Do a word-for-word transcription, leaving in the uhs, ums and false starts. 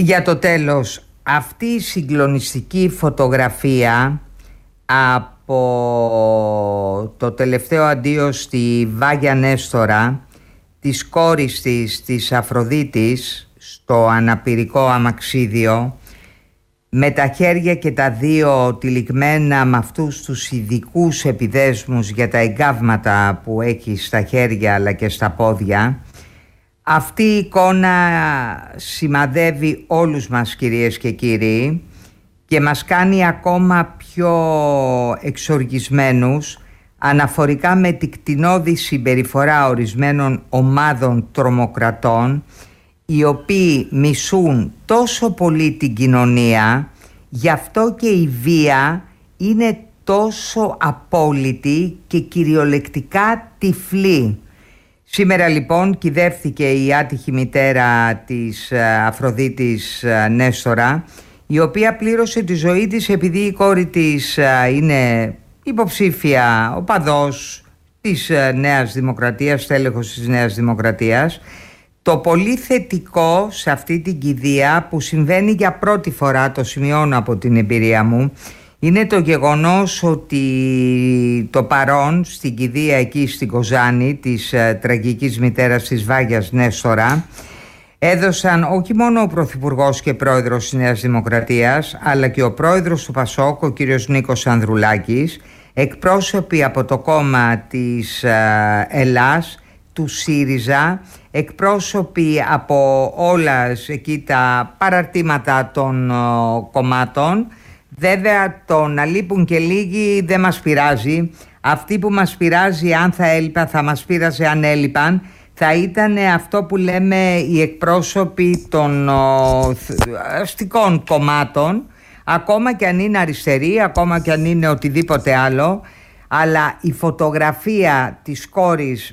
Για το τέλος, αυτή η συγκλονιστική φωτογραφία από το τελευταίο αντίο στη Βάγια Νέστορα της κόρης της, της Αφροδίτης, στο αναπηρικό αμαξίδιο, με τα χέρια και τα δύο τυλιγμένα με αυτούς τους ειδικούς επιδέσμους για τα εγκάβματα που έχει στα χέρια αλλά και στα πόδια. Αυτή η εικόνα σημαδεύει όλους μας, κυρίες και κύριοι, και μας κάνει ακόμα πιο εξοργισμένους αναφορικά με την κτηνώδη συμπεριφορά ορισμένων ομάδων τρομοκρατών, οι οποίοι μισούν τόσο πολύ την κοινωνία, γι' αυτό και η βία είναι τόσο απόλυτη και κυριολεκτικά τυφλή. Σήμερα λοιπόν κυδεύθηκε η άτυχη μητέρα της Αφροδίτης Νέστορα, η οποία πλήρωσε τη ζωή της επειδή η κόρη της είναι υποψήφια οπαδός της Νέας Δημοκρατίας, τέλεχος της Νέας Δημοκρατίας. Το πολύ θετικό σε αυτή την κηδεία, που συμβαίνει για πρώτη φορά, το σημειώνω από την εμπειρία μου, είναι το γεγονός ότι το παρόν στην κηδεία εκεί στην Κοζάνη της ε, τραγικής μητέρας της Βάγιας Νέστορα έδωσαν όχι μόνο ο Πρωθυπουργός και Πρόεδρος της Νέας Δημοκρατίας, αλλά και ο Πρόεδρος του Πασόκ, ο κύριος Νίκος Ανδρουλάκης, εκπρόσωποι από το κόμμα της ε, Ελλάς, του ΣΥΡΙΖΑ, εκπρόσωποι από όλας εκεί τα παραρτήματα των ο, κομμάτων. Βέβαια, το να λείπουν και λίγοι δεν μας πειράζει. Αυτοί που μας πειράζει, αν θα έλειπαν, θα μας πείραζε αν έλειπαν, θα ήταν αυτό που λέμε οι εκπρόσωποι των ο, αστικών κομμάτων, ακόμα και αν είναι αριστεροί, ακόμα και αν είναι οτιδήποτε άλλο. Αλλά η φωτογραφία της κόρης